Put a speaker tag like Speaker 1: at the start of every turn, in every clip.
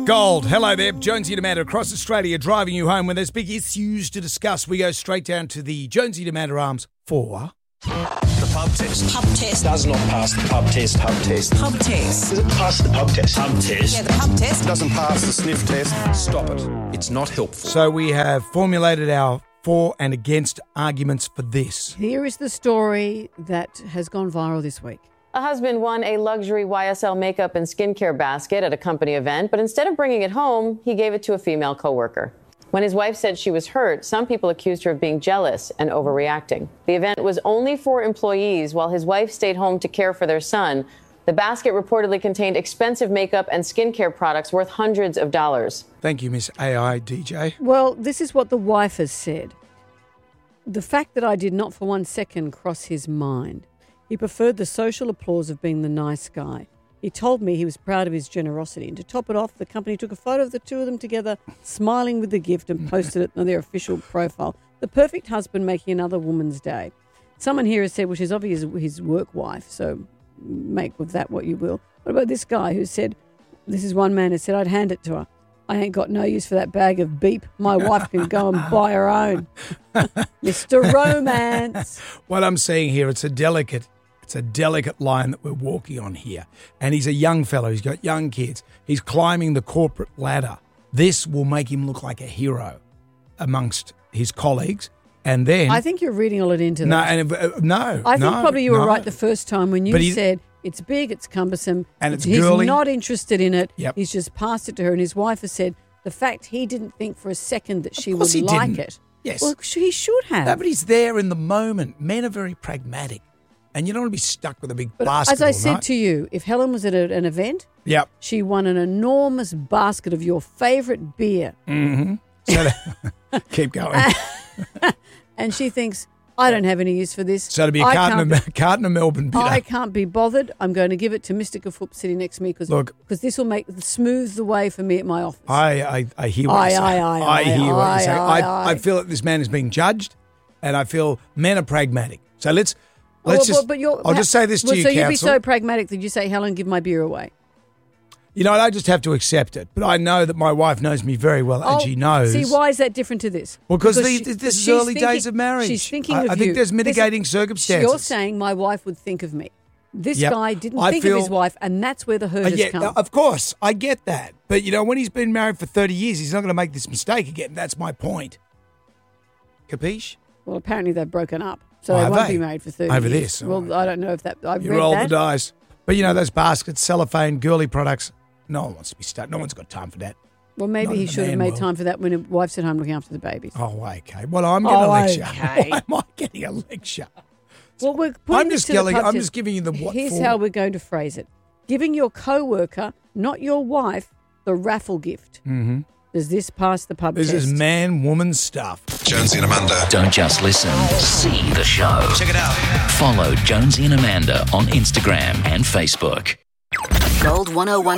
Speaker 1: Gold. Hello there. Jonesy and Amanda across Australia driving you home when there's big issues to discuss. We go straight down to the Jonesy and Amanda arms for...
Speaker 2: The pub test.
Speaker 3: Pub test.
Speaker 2: Does not pass the pub test. Pub test.
Speaker 3: Pub test.
Speaker 2: Does it pass the pub test? Pub test.
Speaker 3: Yeah, the pub test.
Speaker 2: Doesn't pass the sniff test. Stop it. It's not helpful.
Speaker 1: So we have formulated our for and against arguments for this.
Speaker 4: Here is the story that has gone viral this week.
Speaker 5: A husband won a luxury YSL makeup and skincare basket at a company event, but instead of bringing it home, he gave it to a female coworker. When his wife said she was hurt, some people accused her of being jealous and overreacting. The event was only for employees while his wife stayed home to care for their son. The basket reportedly contained expensive makeup and skincare products worth hundreds of dollars.
Speaker 1: Thank you, Miss AI DJ.
Speaker 4: Well, this is what the wife has said. The fact that I did not for 1 second cross his mind. He preferred the social applause of being the nice guy. He told me he was proud of his generosity. And to top it off, the company took a photo of the two of them together, smiling with the gift, and posted it on their official profile. The perfect husband making another woman's day. Someone here has said, well, she's obviously his work wife, so make with that what you will. What about this guy who said, this is one man who said, I'd hand it to her. I ain't got no use for that bag of beep. My wife can go and buy her own. Mr. Romance.
Speaker 1: What I'm saying here, it's a delicate line that we're walking on here. And he's a young fellow. He's got young kids. He's climbing the corporate ladder. This will make him look like a hero amongst his colleagues. And then...
Speaker 4: I think you're reading all it into that.
Speaker 1: No.
Speaker 4: I think probably you were right the first time when you said it's big, it's cumbersome.
Speaker 1: And it's
Speaker 4: he's
Speaker 1: girly.
Speaker 4: not interested in it.
Speaker 1: Yep.
Speaker 4: He's just passed it to her. And his wife has said the fact he didn't think for a second that she would like it.
Speaker 1: Yes.
Speaker 4: Well, he should have.
Speaker 1: No, but he's there in the moment. Men are very pragmatic. And you don't want to be stuck with a big basket.
Speaker 4: As I said to you, if Helen was at an event,
Speaker 1: yep,
Speaker 4: she won an enormous basket of your favourite beer.
Speaker 1: Mm-hmm. So keep going.
Speaker 4: And she thinks, I don't have any use for this.
Speaker 1: So to be a carton of Melbourne bitter.
Speaker 4: I can't be bothered. I'm going to give it to Mr. Kafoop sitting next to me because this will smooth the way for me at my office.
Speaker 1: I hear what you're saying. I hear what you're saying. I feel that this man is being judged, and I feel men are pragmatic. So let's I'll just say this to you,
Speaker 4: so
Speaker 1: counsel.
Speaker 4: You'd be so pragmatic that you say, Helen, give my beer away.
Speaker 1: You know, I just have to accept it. But I know that my wife knows me very well, and she knows.
Speaker 4: See, why is that different to this?
Speaker 1: Well, because this is early days of marriage.
Speaker 4: She's thinking of you.
Speaker 1: I think there's mitigating circumstances.
Speaker 4: You're saying my wife would think of me. This guy didn't think of his wife, and that's where the hurt has come.
Speaker 1: Of course, I get that. But, you know, when he's been married for 30 years, he's not going to make this mistake again. That's my point. Capiche?
Speaker 4: Well, apparently they've broken up. So they won't be married for 30
Speaker 1: over
Speaker 4: years.
Speaker 1: this.
Speaker 4: Well, I don't know if that...
Speaker 1: You roll the dice. But, you know, those baskets, cellophane, girly products, no one wants to be stuck. No one's got time for that.
Speaker 4: Well, maybe he should have made time for that when his wife's at home looking after the babies.
Speaker 1: Oh, okay. Well, I'm getting a lecture. Okay. Why am I getting a lecture?
Speaker 4: Well,
Speaker 1: I'm just giving you the what
Speaker 4: Here's how we're going to phrase it. Giving your co-worker, not your wife, the raffle gift.
Speaker 1: Mm-hmm.
Speaker 4: Does this pass the pub test?
Speaker 1: This is man-woman stuff.
Speaker 6: Jonesy and Amanda.
Speaker 7: Don't just listen, see the show.
Speaker 6: Check it out.
Speaker 7: Follow Jonesy and Amanda on Instagram and Facebook.
Speaker 8: Gold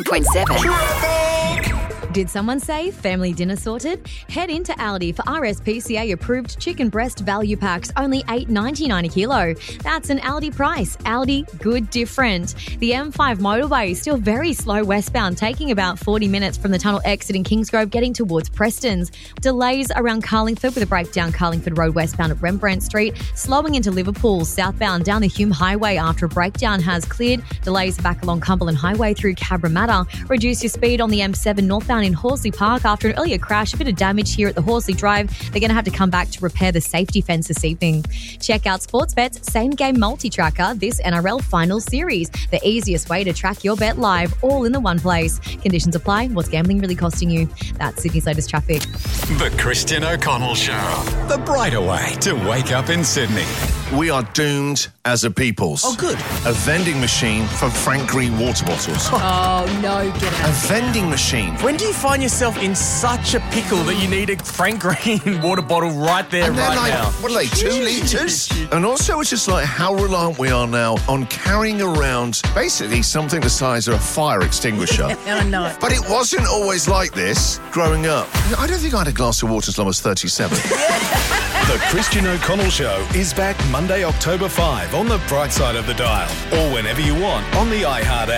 Speaker 8: 101.7.
Speaker 9: Did someone say family dinner sorted? Head into Aldi for RSPCA approved chicken breast value packs, only $8.99 a kilo. That's an Aldi price. Aldi, good different. The M5 motorway is still very slow westbound, taking about 40 minutes from the tunnel exit in Kingsgrove, getting towards Preston's. Delays around Carlingford with a breakdown Carlingford Road westbound at Rembrandt Street, slowing into Liverpool southbound down the Hume Highway after a breakdown has cleared. Delays back along Cumberland Highway through Cabramatta. Reduce your speed on the M7 northbound in Horsley Park after an earlier crash. A bit of damage here at the Horsley Drive. They're going to have to come back to repair the safety fence this evening. Check out Sportsbet's same-game multi-tracker this NRL Final Series. The easiest way to track your bet live, all in the one place. Conditions apply. What's gambling really costing you? That's Sydney's latest traffic.
Speaker 10: The Christian O'Connell Show. The brighter way to wake up in Sydney.
Speaker 6: We are doomed as a peoples.
Speaker 2: Oh, good.
Speaker 6: A vending machine for Frank Green water bottles.
Speaker 3: Oh, no, get out.
Speaker 6: A vending machine.
Speaker 2: When do you find yourself in such a pickle that you need a Frank Green water bottle right there,
Speaker 6: and they're
Speaker 2: right
Speaker 6: like,
Speaker 2: now?
Speaker 6: What are they, 2 litres? And also it's just like how reliant we are now on carrying around basically something the size of a fire extinguisher.
Speaker 3: I know it.
Speaker 6: But it wasn't always like this growing up. I don't think I had a glass of water until I was 37.
Speaker 10: The Christian O'Connell Show is back Monday, October 5 on the bright side of the dial, or whenever you want on the iHeart app.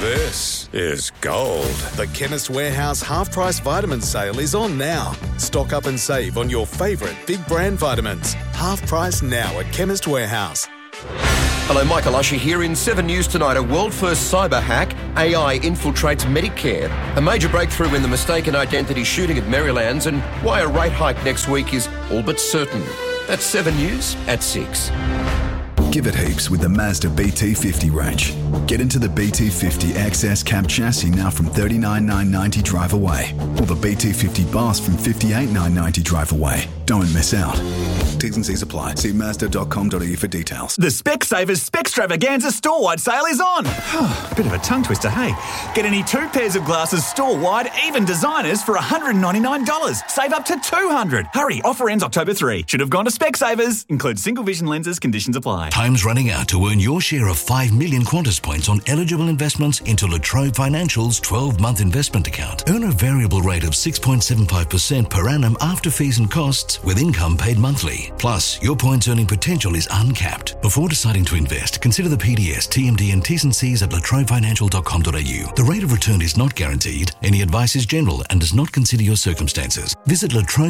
Speaker 10: This is gold.
Speaker 11: The Chemist Warehouse half-price vitamin sale is on now. Stock up and save on your favourite big brand vitamins. Half price now at Chemist Warehouse.
Speaker 12: Hello, Michael Usher here in 7 News tonight. A world-first cyber hack. AI infiltrates Medicare. A major breakthrough in the mistaken identity shooting at Marylands, and why a rate hike next week is all but certain. That's 7 News at 6.
Speaker 13: Give it heaps with the Mazda BT50 range. Get into the BT50 XS cab chassis now from $39,990 drive away, or the BT50 Boss from $58,990 drive away. Don't miss out. T's and C's apply. See Mazda.com.au for details.
Speaker 14: The Specsavers Spextravaganza store-wide sale is on. Bit of a tongue twister, hey? Get any 2 pairs of glasses store-wide, even designers, for $199. Save up to $200. Hurry, offer ends October 3. Should have gone to Specsavers. Includes single vision lenses, conditions apply.
Speaker 15: Time's running out to earn your share of 5 million Qantas points on eligible investments into La Trobe Financial's 12-month investment account. Earn a variable rate of 6.75% per annum after fees and costs, with income paid monthly. Plus, your points earning potential is uncapped. Before deciding to invest, consider the PDS, TMD and T's and C's at latrobefinancial.com.au. The rate of return is not guaranteed. Any advice is general and does not consider your circumstances. Visit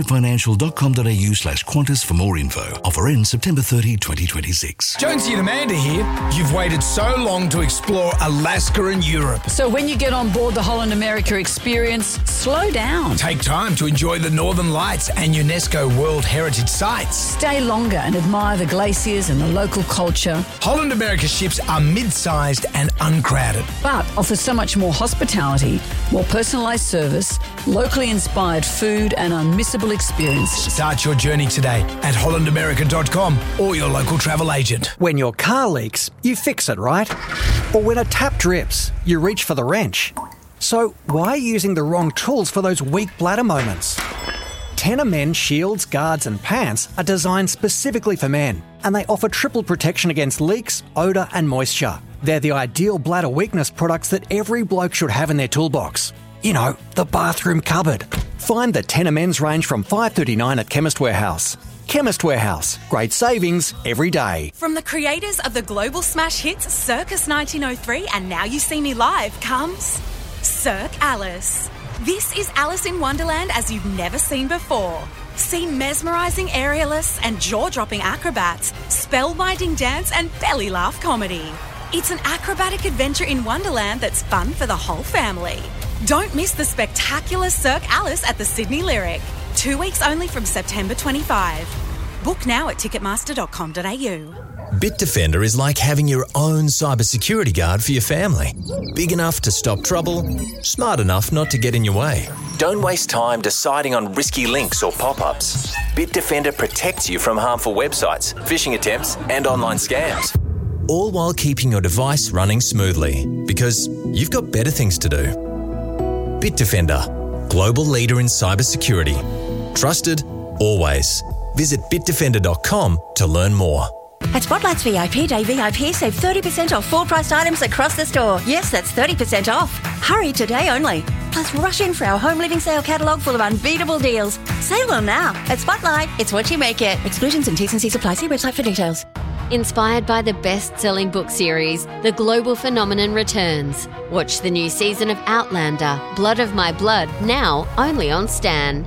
Speaker 15: latrobefinancial.com.au/Qantas for more info. Offer ends September 30, 2026.
Speaker 1: Jonesy and Amanda here. You've waited so long to explore Alaska and Europe.
Speaker 3: So when you get on board the Holland America experience, slow down.
Speaker 1: Take time to enjoy the Northern Lights and UNESCO World Heritage Sites.
Speaker 3: Stay longer and admire the glaciers and the local culture.
Speaker 1: Holland America ships are mid-sized and uncrowded,
Speaker 3: but offer so much more hospitality, more personalised service, locally inspired food and unmissable experiences.
Speaker 1: Start your journey today at hollandamerica.com or your local travel agent.
Speaker 16: When your car leaks, you fix it, right? Or when a tap drips, you reach for the wrench. So why are you using the wrong tools for those weak bladder moments? Tenor Men shields, guards and pants are designed specifically for men, and they offer triple protection against leaks, odour and moisture. They're the ideal bladder weakness products that every bloke should have in their toolbox. You know, the bathroom cupboard. Find the Tenor Men's range from $5.39 at Chemist Warehouse. Chemist Warehouse. Great savings every day.
Speaker 17: From the creators of the global smash hits Circus 1903 and Now You See Me Live comes Cirque Alice. This is Alice in Wonderland as you've never seen before. See mesmerising aerialists and jaw-dropping acrobats, spellbinding dance and belly laugh comedy. It's an acrobatic adventure in Wonderland that's fun for the whole family. Don't miss the spectacular Cirque Alice at the Sydney Lyric. 2 weeks only from September 25. Book now at ticketmaster.com.au.
Speaker 18: Bitdefender is like having your own cybersecurity guard for your family. Big enough to stop trouble, smart enough not to get in your way. Don't waste time deciding on risky links or pop-ups. Bitdefender protects you from harmful websites, phishing attempts, and online scams. All while keeping your device running smoothly, because you've got better things to do. Bitdefender, global leader in cybersecurity. Trusted, always. Visit bitdefender.com to learn more.
Speaker 19: At Spotlight's VIP Day VIP, save 30% off full-priced items across the store. Yes, that's 30% off. Hurry, today only. Plus, rush in for our home living sale catalogue full of unbeatable deals. Save on now. At Spotlight, it's what you make it. Exclusions and T's and C's apply. See website for details.
Speaker 9: Inspired by the best-selling book series, The Global Phenomenon returns. Watch the new season of Outlander, Blood of My Blood, now only on Stan.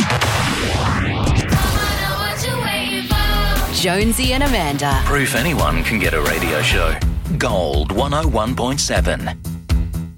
Speaker 8: Jonesy and Amanda.
Speaker 7: Proof anyone can get a radio show. Gold 101.7.